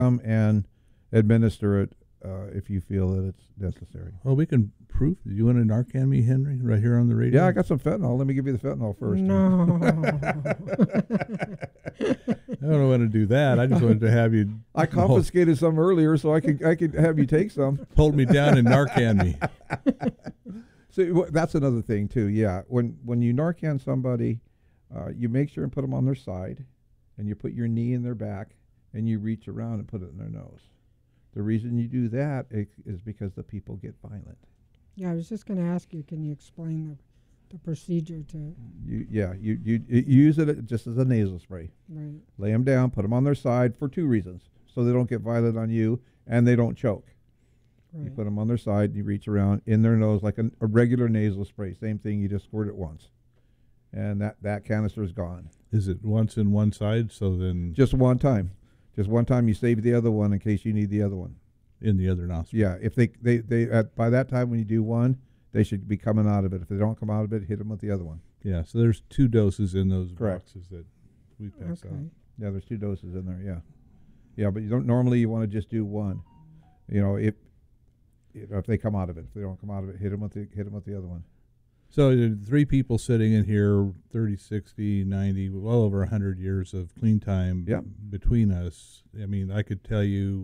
and administer it if you feel that it's necessary. Well, we can prove. Do you want to Narcan me, Henry, right here on the radio? Yeah, I got some fentanyl. Let me give you the fentanyl first. No. I don't want to do that. I just wanted to have you. I confiscated some earlier, so I could have you take some. Hold me down and Narcan me. So that's another thing too. Yeah, when you Narcan somebody, you make sure and put them on their side, and you put your knee in their back, and you reach around and put it in their nose. The reason you do that is because the people get violent. Yeah, I was just going to ask you, can you explain the procedure to... You use it just as a nasal spray. Right. Lay them down, put them on their side for two reasons. So they don't get violent on you, and they don't choke. Right. You put them on their side, you reach around in their nose like a regular nasal spray. Same thing, you just squirt it once. And that canister is gone. Is it once in one side, so then... Just one time. Just one time, you save the other one in case you need the other one. In the other nostril. Yeah, if they by that time when you do one, they should be coming out of it. If they don't come out of it, hit them with the other one. Yeah, so there's 2 doses in those Correct. boxes that we pass out. Yeah, there's 2 doses in there. Yeah, yeah, but you don't normally. You want to just do one. If they come out of it. If they don't come out of it, hit them with the other one. So 3 people sitting in here, 30, 60, 90, well over 100 years of clean time between us. I mean, I could tell you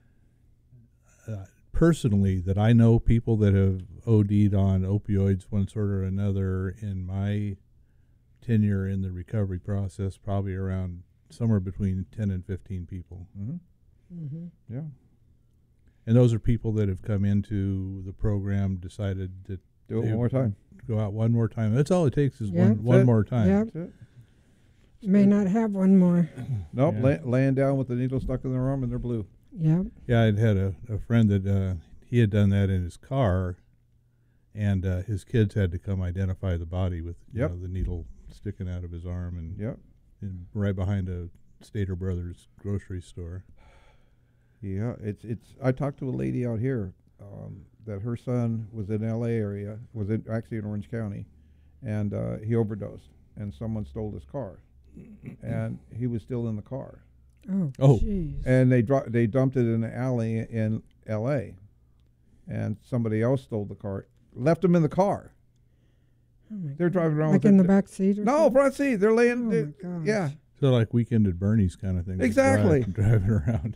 personally that I know people that have OD'd on opioids one sort or another in my tenure in the recovery process, probably around somewhere between 10 and 15 people. Mm-hmm. Mm-hmm. Yeah. And those are people that have come into the program, decided that do it one more time. Go out one more time. That's all it takes is one more time. Yeah. You may not have one more. Nope, laying down with the needle stuck in their arm and they're blue. Yeah. Yeah, I'd had a friend that he had done that in his car, and his kids had to come identify the body with the needle sticking out of his arm, and right behind a Stater Brothers grocery store. Yeah, it's. I talked to a lady out here that her son was in L.A. area, actually in Orange County, and he overdosed, and someone stole his car, and he was still in the car. Oh, jeez. And they dumped it in an alley in L.A., and somebody else stole the car, left him in the car. Oh my They're driving around like with in the back seat or something? front seat. They're laying. Oh my gosh. Yeah. So like Weekend at Bernie's kind of thing. Exactly. Driving around.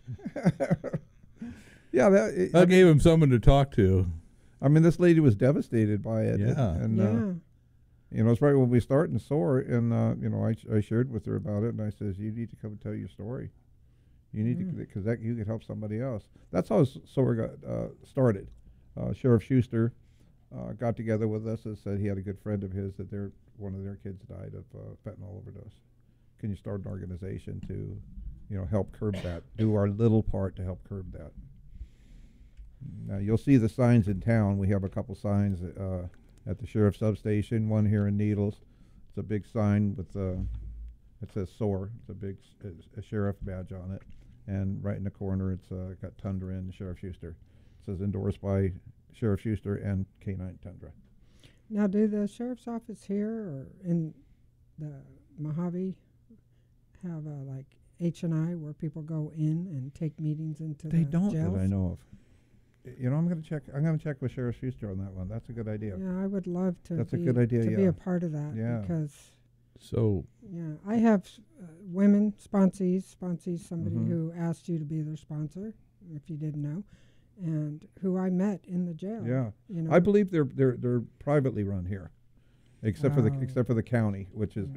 Yeah, that gave him someone to talk to. I mean, this lady was devastated by it. Yeah. And, it's right when we start in SOAR, and, I shared with her about it, and I says, you need to come and tell your story. You need to, because you could help somebody else. That's how SOAR got started. Sheriff Schuster got together with us and said he had a good friend of his that one of their kids died of fentanyl overdose. Can you start an organization to, help curb that, do our little part to help curb that? Now, you'll see the signs in town. We have a couple signs at the sheriff's substation, one here in Needles. It's a big sign with it says SOAR. It's a big a sheriff badge on it. And right in the corner, it's got Tundra and Sheriff Schuster. It says endorsed by Sheriff Schuster and K9 Tundra. Now, do the sheriff's office here or in the Mojave have like H&I where people go in and take meetings into the jails? They don't that I know of. I'm going to check. I'm going to check with Sheriff Schuster on that one. That's a good idea. Yeah, I would love to. That's a good idea. To be a part of that. Yeah. Because. So. Yeah, I have women sponsees, somebody who asked you to be their sponsor, if you didn't know, and who I met in the jail. Yeah. I believe they're privately run here, except for the county, which is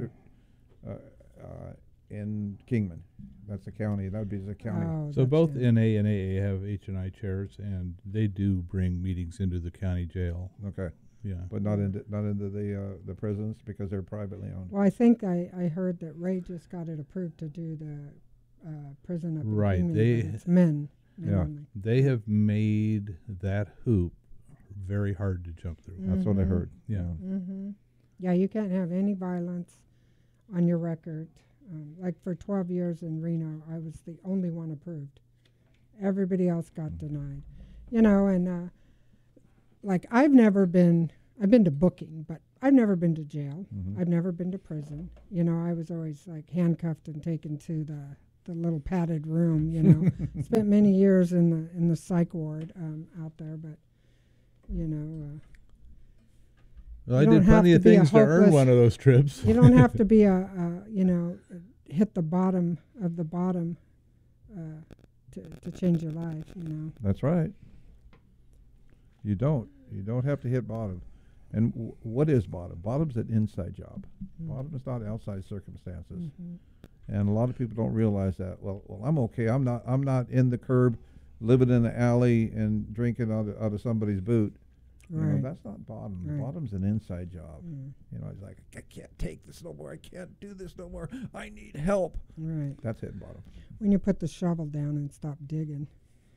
in Kingman. That's the county. That would be the county. Oh, so both NA and AA have H&I chairs, and they do bring meetings into the county jail. Okay. Yeah. But not into the prisons because they're privately owned. Well, I think I heard that Ray just got it approved to do the prison up in Kingman, it's men only. They have made that hoop very hard to jump through. That's what I heard. Yeah. Mm-hmm. Yeah, you can't have any violence on your record. Like for 12 years in Reno, I was the only one approved. Everybody else got denied. And like I've been to booking, but I've never been to jail. I've never been to prison. I was always like handcuffed and taken to the little padded room. You know, spent many years in the psych ward out there, but you know. Well, I did plenty of things to earn one of those trips. You don't have to be you know, hit the bottom of the bottom to change your life. You know. That's right. You don't have to hit bottom. And what is bottom? Bottom's an inside job. Bottom is not outside circumstances. And a lot of people don't realize that. Well, I'm okay. I'm not in the curb, living in the alley and drinking out of somebody's boot. Right. You know, that's not bottom. Right. Bottom's an inside job. You know, it's like, I can't take this no more. I can't do this no more. I need help. Right. That's hitting bottom. When you put the shovel down and stop digging.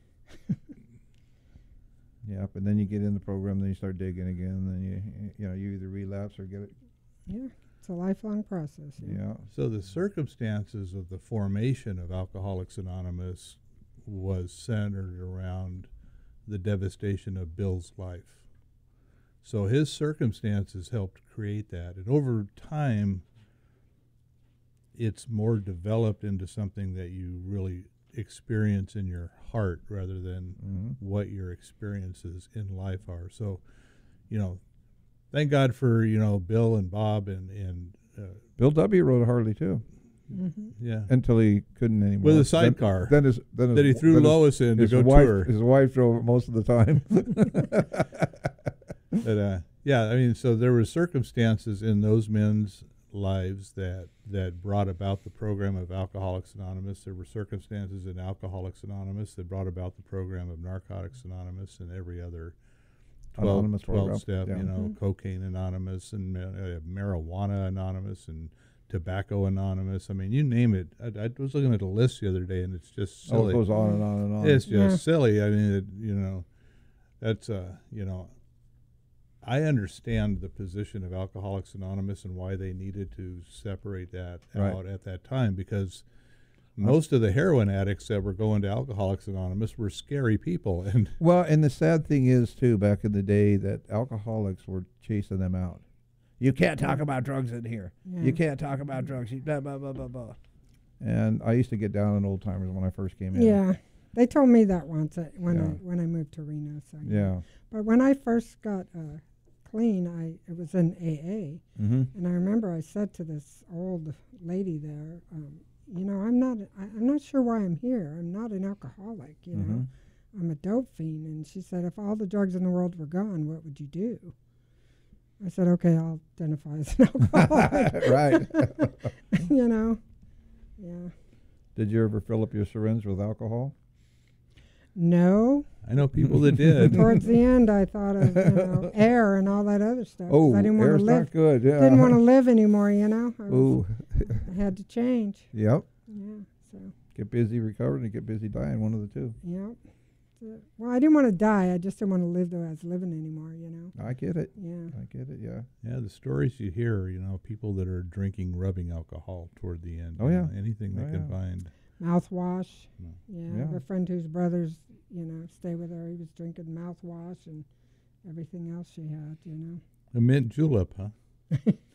Yep, and then you get in the program, then you start digging again, and then you either relapse or get it. Yeah, it's a lifelong process. Yeah. So the circumstances of the formation of Alcoholics Anonymous was centered around the devastation of Bill's life. So his circumstances helped create that, and over time, it's more developed into something that you really experience in your heart rather than what your experiences in life are. So, you know, thank God for, you know, Bill and Bob and Bill W. rode a Harley too. Yeah. Until he couldn't anymore. With a sidecar. Then he threw Lois in to go tour. His wife drove it most of the time. But yeah, I mean, so there were circumstances in those men's lives that brought about the program of Alcoholics Anonymous. There were circumstances in Alcoholics Anonymous that brought about the program of Narcotics Anonymous and every other 12 step, you know, Cocaine Anonymous and Marijuana Anonymous and Tobacco Anonymous. I mean, you name it. I was looking at a list the other day, and it's just silly. Oh, it goes on and on and on. It's just silly. I mean, you know, that's, you know, I understand the position of Alcoholics Anonymous and why they needed to separate that out at that time, because most of the heroin addicts that were going to Alcoholics Anonymous were scary people. And and the sad thing is, too, back in the day, that alcoholics were chasing them out. You can't talk about drugs in here. Yeah. You can't talk about drugs. Blah, blah, blah, blah, blah. And I used to get down on old timers when I first came in. Yeah. They told me that once when I moved to Reno. So But when I first got clean, it was in AA, and I remember I said to this old lady there, you know, I'm not sure why I'm here. I'm not an alcoholic, you know. I'm a dope fiend. And she said, if all the drugs in the world were gone, what would you do? I said, okay, I'll identify as an alcoholic. Right. You know, yeah. Did you ever fill up your syringe with alcohol? No. I know people that did. Towards the end, I thought of, you know, air and all that other stuff. Oh, I didn't want to live. Not good. Yeah. Didn't want to live anymore, you know. I had to change. Yep. Yeah. So. Get busy recovering and get busy dying. One of the two. Yep. Well, I didn't want to die. I just didn't want to live the way I was living anymore, you know. I get it. Yeah. I get it, yeah. Yeah, the stories you hear, you know, people that are drinking, rubbing alcohol toward the end. Oh, yeah. Know, anything they can find. Mouthwash. No. Yeah. I have a friend whose brothers, you know, stay with her. He was drinking mouthwash and everything else she had, you know. A mint julep, huh?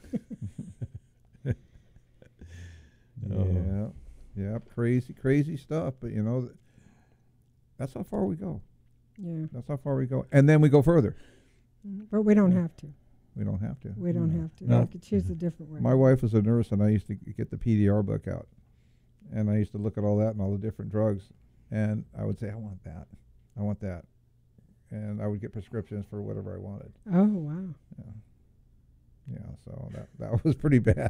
Yeah. Yeah, crazy stuff. But, you know, that's how far we go. Yeah. That's how far we go. And then we go further. But we don't have to. We don't have to. We don't have to. No. We could choose a different way. My wife was a nurse, and I used to get the PDR book out. And I used to look at all that and all the different drugs. And I would say, I want that. I want that. And I would get prescriptions for whatever I wanted. Oh, wow. Yeah. Yeah, so that was pretty bad.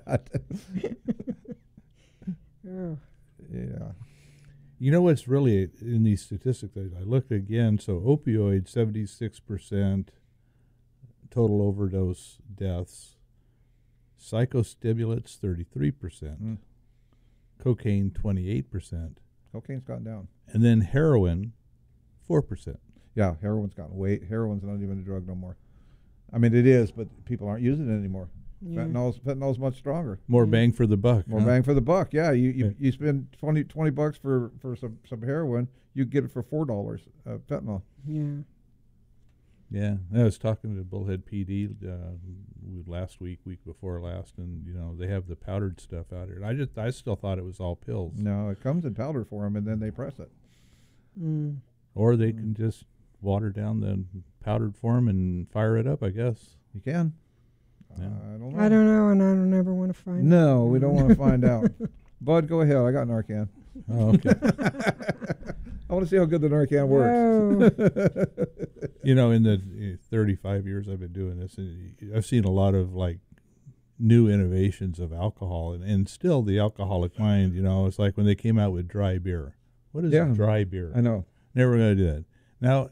Oh. Yeah. You know what's really in these statistics? I looked again. So opioid, 76% total overdose deaths. Psychostimulants, 33%. Cocaine, 28%. Cocaine's gone down. And then heroin, 4%. Yeah, heroin's not even a drug no more. I mean, it is, but people aren't using it anymore. Yeah. Fentanyl's much stronger. More bang for the buck. More bang for the buck. Yeah, you spend $20 for some heroin, you get it for $4 fentanyl. Yeah. Yeah, I was talking to Bullhead PD last week before last, and they have the powdered stuff out here. I still thought it was all pills. No, it comes in powder form, and then they press it. Mm. Or they can just water down the powdered form and fire it up, I guess. You can. Yeah. I don't know, and I don't ever want to find out. No, we don't want to find out. Bud, go ahead. I got Narcan. Oh, okay. I want to see how good the Narcan works. In the 35 years I've been doing this, I've seen a lot of new innovations of alcohol, and still the alcoholic mind. It's like when they came out with dry beer. What is dry beer? I know. Never going to do that. Now,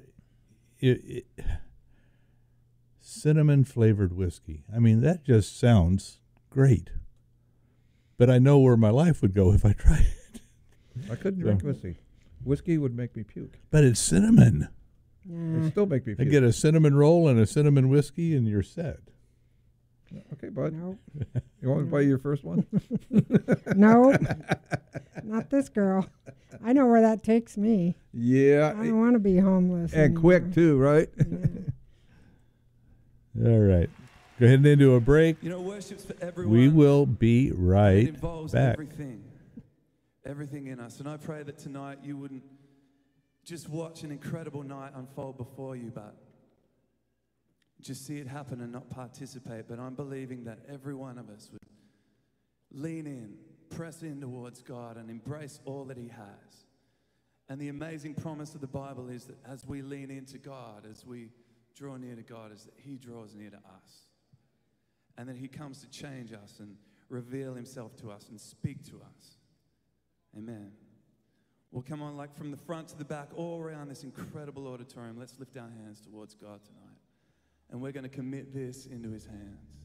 cinnamon flavored whiskey. I mean, that just sounds great. But I know where my life would go if I tried it. I couldn't drink whiskey. Whiskey would make me puke. But it's cinnamon. Yeah. It'd still make me puke. I get a cinnamon roll and a cinnamon whiskey, and you're set. Okay, bud. Nope. You want me to buy you your first one? Nope. Not this girl. I know where that takes me. Yeah. I don't want to be homeless. And anymore. quick, too, right? Yeah. All right. Go ahead and into a break. Worship's for everyone. We will be right it involves back. Everything in us. And I pray that tonight you wouldn't just watch an incredible night unfold before you, but just see it happen and not participate. But I'm believing that every one of us would lean in, press in towards God, and embrace all that He has. And the amazing promise of the Bible is that as we lean into God, as we draw near to God, is that He draws near to us. And that He comes to change us and reveal Himself to us and speak to us. Amen. Well, come on, from the front to the back, all around this incredible auditorium, let's lift our hands towards God tonight. And we're going to commit this into His hands.